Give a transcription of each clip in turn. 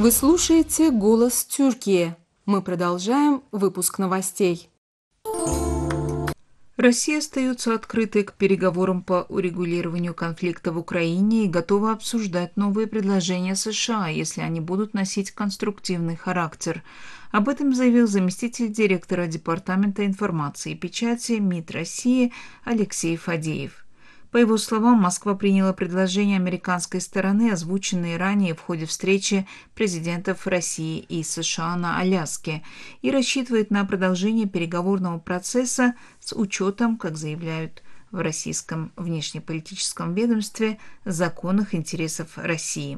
Вы слушаете «Голос Тюркии». Мы продолжаем выпуск новостей. Россия остается открытой к переговорам по урегулированию конфликта в Украине и готова обсуждать новые предложения США, если они будут носить конструктивный характер. Об этом заявил заместитель директора Департамента информации и печати МИД России Алексей Фадеев. По его словам, Москва приняла предложения американской стороны, озвученные ранее в ходе встречи президентов России и США на Аляске, и рассчитывает на продолжение переговорного процесса с учетом, как заявляют в российском внешнеполитическом ведомстве, законных интересов России.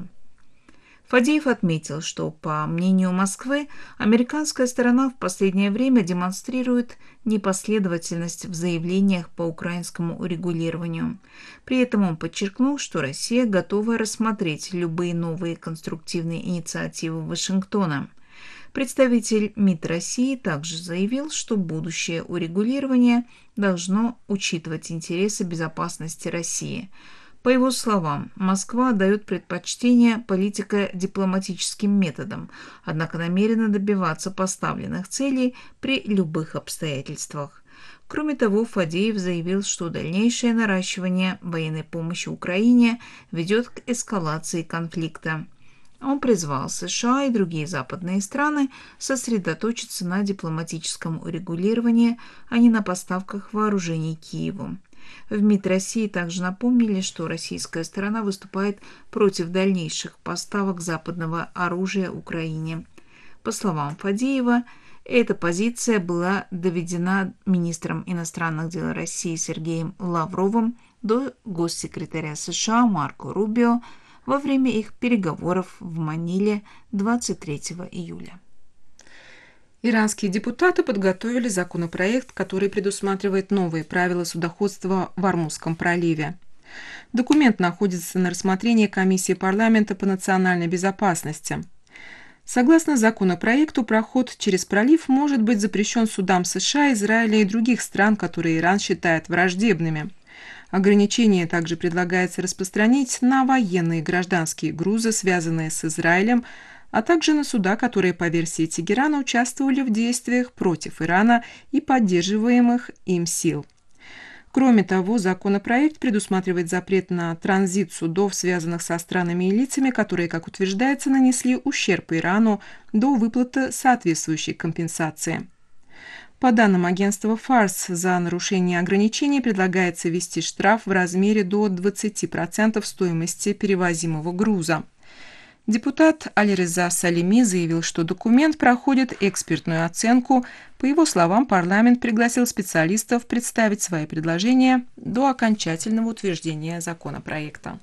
Фадеев отметил, что, по мнению Москвы, американская сторона в последнее время демонстрирует непоследовательность в заявлениях по украинскому урегулированию. При этом он подчеркнул, что Россия готова рассмотреть любые новые конструктивные инициативы Вашингтона. Представитель МИД России также заявил, что будущее урегулирование должно учитывать интересы безопасности России. По его словам, Москва дает предпочтение политико-дипломатическим методам, однако намерена добиваться поставленных целей при любых обстоятельствах. Кроме того, Фадеев заявил, что дальнейшее наращивание военной помощи Украине ведет к эскалации конфликта. Он призвал США и другие западные страны сосредоточиться на дипломатическом урегулировании, а не на поставках вооружений Киеву. В МИД России также напомнили, что российская сторона выступает против дальнейших поставок западного оружия Украине. По словам Фадеева, эта позиция была доведена министром иностранных дел России Сергеем Лавровым до госсекретаря США Марко Рубио во время их переговоров в Маниле 23 июля. Иранские депутаты подготовили законопроект, который предусматривает новые правила судоходства в Ормузском проливе. Документ находится на рассмотрении Комиссии парламента по национальной безопасности. Согласно законопроекту, проход через пролив может быть запрещен судам США, Израиля и других стран, которые Иран считает враждебными. Ограничение также предлагается распространить на военные и гражданские грузы, связанные с Израилем, а также на суда, которые, по версии Тегерана, участвовали в действиях против Ирана и поддерживаемых им сил. Кроме того, законопроект предусматривает запрет на транзит судов, связанных со странами и лицами, которые, как утверждается, нанесли ущерб Ирану до выплаты соответствующей компенсации. По данным агентства Фарс, за нарушение ограничений предлагается ввести штраф в размере до 20% стоимости перевозимого груза. Депутат Алиреза Салими заявил, что документ проходит экспертную оценку. По его словам, парламент пригласил специалистов представить свои предложения до окончательного утверждения законопроекта.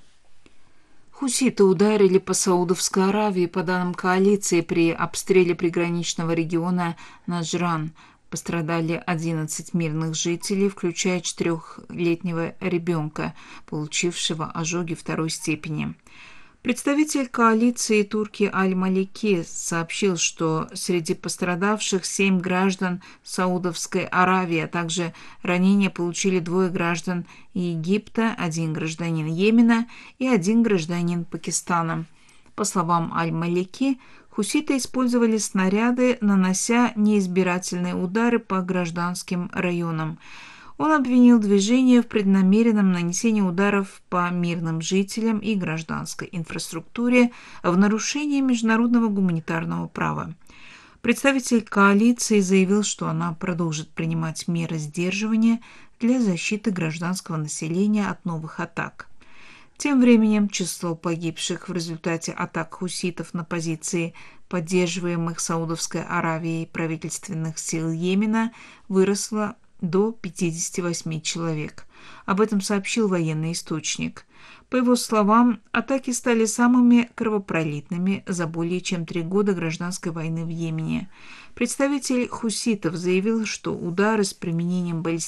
Хуситы ударили по Саудовской Аравии, по данным коалиции, при обстреле приграничного региона Наджран. Пострадали 11 мирных жителей, включая 4-летнего ребенка, получившего ожоги второй степени. Представитель коалиции турки Аль-Малики сообщил, что среди пострадавших 7 граждан Саудовской Аравии, а также ранения получили 2 граждан Египта, 1 гражданин Йемена и 1 гражданин Пакистана. По словам Аль-Малики, хуситы использовали снаряды, нанося неизбирательные удары по гражданским районам. Он обвинил движение в преднамеренном нанесении ударов по мирным жителям и гражданской инфраструктуре в нарушении международного гуманитарного права. Представитель коалиции заявил, что она продолжит принимать меры сдерживания для защиты гражданского населения от новых атак. Тем временем число погибших в результате атак хуситов на позиции поддерживаемых Саудовской Аравией правительственных сил Йемена выросло до 58 человек. Об этом сообщил военный источник. По его словам, атаки стали самыми кровопролитными за более чем 3 года гражданской войны в Йемене. Представитель хуситов заявил, что удары с применением баллистических